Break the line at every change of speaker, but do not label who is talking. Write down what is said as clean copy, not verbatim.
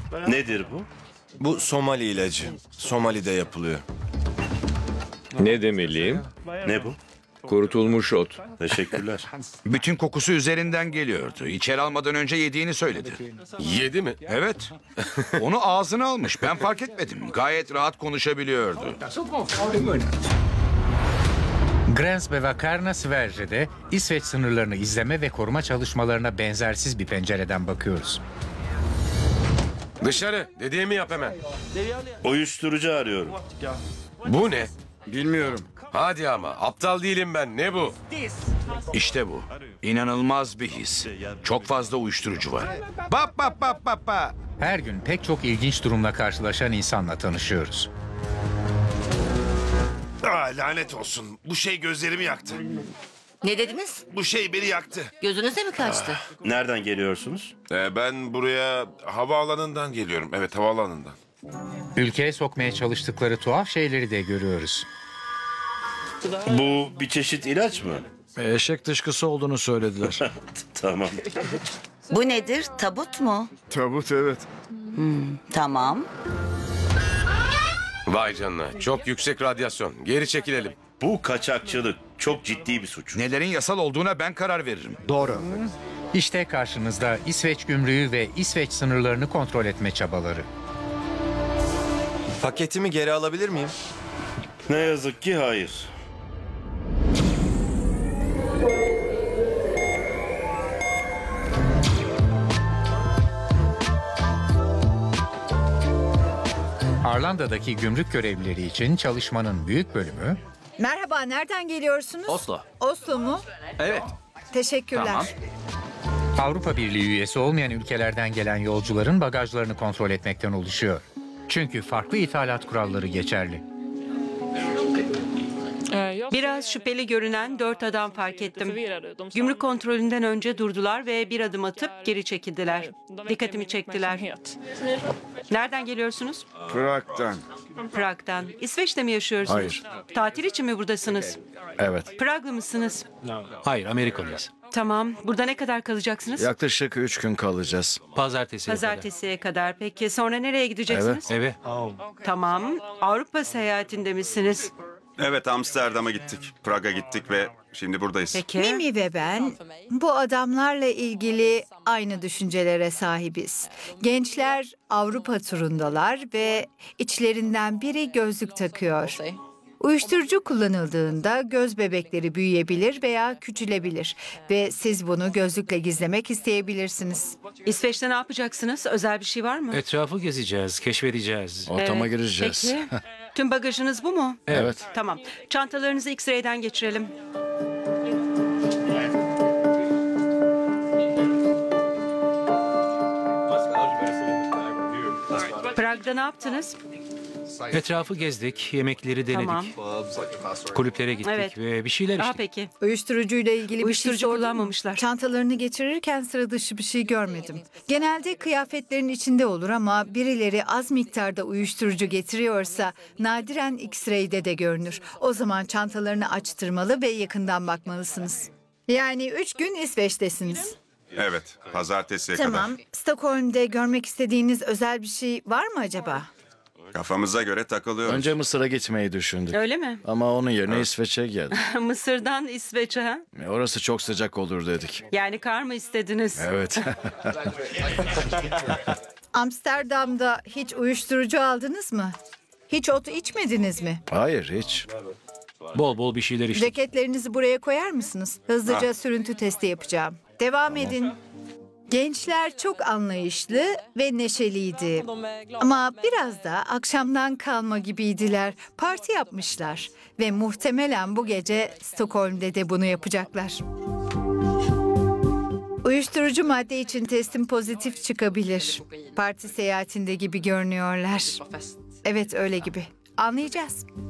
Nedir bu?
Bu Somali ilacı. Somali'de yapılıyor.
Ne demeliyim?
Ne bu?
Kurutulmuş ot.
Teşekkürler.
Bütün kokusu üzerinden geliyordu. İçeri almadan önce yediğini söyledi.
Yedi mi?
Evet. Onu ağzına almış. Ben fark etmedim. Gayet rahat konuşabiliyordu.
Gränsbevakarna Sverige'de İsveç sınırlarını izleme ve koruma çalışmalarına benzersiz bir pencereden bakıyoruz.
Dışarı. Dediğimi yap hemen.
Uyuşturucu arıyorum.
Bu ne?
Bilmiyorum.
Hadi ama. Aptal değilim ben. Ne bu?
İşte bu. İnanılmaz bir his. Çok fazla uyuşturucu var. Bap bap bap bap bap.
Her gün pek çok ilginç durumla karşılaşan insanla tanışıyoruz.
Lanet olsun. Bu şey gözlerimi yaktı.
Ne dediniz?
Bu şey beni yaktı.
Gözünüze mi kaçtı?
Nereden geliyorsunuz?
Ben buraya havaalanından geliyorum. Evet, havaalanından.
Ülkeye sokmaya çalıştıkları tuhaf şeyleri de görüyoruz.
Bu bir çeşit ilaç mı?
Eşek dışkısı olduğunu söylediler.
Tamam.
Bu nedir? Tabut mu?
Tabut evet.
Tamam.
Vay canına. Çok yüksek radyasyon. Geri çekilelim.
Bu kaçakçılık. Çok ciddi bir suç.
Nelerin yasal olduğuna ben karar veririm.
Doğru.
İşte karşınızda İsveç gümrüğü ve İsveç sınırlarını kontrol etme çabaları.
Paketimi geri alabilir miyim?
Ne yazık ki hayır.
Arlanda'daki gümrük görevlileri için çalışmanın büyük bölümü
Merhaba, nereden geliyorsunuz?
Oslo.
Oslo mu?
Evet.
Teşekkürler.
Tamam.
Avrupa Birliği üyesi olmayan ülkelerden gelen yolcuların bagajlarını kontrol etmekten oluşuyor. Çünkü farklı ithalat kuralları geçerli.
Biraz şüpheli görünen 4 adam fark ettim. Gümrük kontrolünden önce durdular ve bir adım atıp geri çekildiler. Dikkatimi çektiler. Nereden geliyorsunuz?
Prag'dan.
Prag'dan. İsveç'te mi yaşıyorsunuz?
Hayır.
Tatil için mi buradasınız?
Evet.
Praglı mısınız?
Hayır, Amerikalıyız.
Tamam. Burada ne kadar kalacaksınız?
Yaklaşık 3 gün kalacağız.
Pazartesiye kadar. Peki sonra nereye gideceksiniz?
Eve.
Tamam. Avrupa seyahatinde misiniz?
Evet, Amsterdam'a gittik, Prag'a gittik ve şimdi buradayız.
Peki.
Mimi ve ben bu adamlarla ilgili aynı düşüncelere sahibiz. Gençler Avrupa turundalar ve içlerinden biri gözlük takıyor. Uyuşturucu kullanıldığında göz bebekleri büyüyebilir veya küçülebilir ve siz bunu gözlükle gizlemek isteyebilirsiniz.
İsveç'te ne yapacaksınız? Özel bir şey var mı?
Etrafı gezeceğiz, keşfedeceğiz.
Evet,
gireceğiz.
Peki. Tüm bagajınız bu mu?
Evet.
Tamam. Çantalarınızı X-ray'den geçirelim. Prag'da ne yaptınız?
Etrafı gezdik, yemekleri denedik.
Tamam.
Kulüplere gittik
Evet.
ve bir şeyler
Aa,
içtik.
peki.
Uyuşturucuyla ilgili bir şey
Uyuşturucu
sordun mu?
kullanmamışlar.
Çantalarını geçirirken sıra dışı bir şey görmedim. Genelde kıyafetlerin içinde olur ama birileri az miktarda uyuşturucu getiriyorsa nadiren X-ray'de de görünür. O zaman çantalarını açtırmalı ve yakından bakmalısınız. Yani 3 gün İsveç'tesiniz.
Evet, pazartesiye kadar.
Tamam. Stockholm'de görmek istediğiniz özel bir şey var mı acaba?
Kafamıza göre takılıyoruz.
Önce Mısır'a gitmeyi düşündük.
Öyle mi?
Ama onun yerine İsveç'e geldik.
Mısır'dan İsveç'e ha?
Orası çok sıcak olur dedik.
Yani kar mı istediniz?
Evet.
Amsterdam'da hiç uyuşturucu aldınız mı? Hiç ot içmediniz mi?
Hayır, hiç. Bol bol bir şeyler içtik.
Ceketlerinizi buraya koyar mısınız? Hızlıca sürüntü testi yapacağım. Devam edin. Gençler çok anlayışlı ve neşeliydi. Ama biraz da akşamdan kalma gibiydiler. Parti yapmışlar ve muhtemelen bu gece Stockholm'de de bunu yapacaklar. Uyuşturucu madde için testim pozitif çıkabilir. Parti seyahatinde gibi görünüyorlar. Evet, öyle gibi. Anlayacağız.